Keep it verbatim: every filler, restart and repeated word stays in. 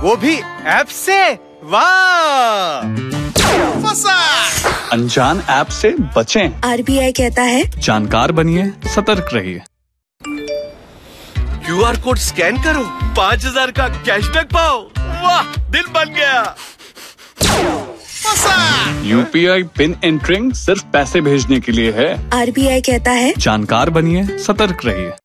वो भी ऐप से। वाह, फंसा। अनजान ऐप से बचें। आरबीआई कहता है जानकार बनिए, सतर्क रहिए। क्यूआर कोड स्कैन करो, पाँच हजार का कैशबैक पाओ। वाह, दिल बन गया। फंसा। यूपीआई पिन एंटरिंग सिर्फ पैसे भेजने के लिए है। आरबीआई कहता है जानकार बनिए, सतर्क रहिए।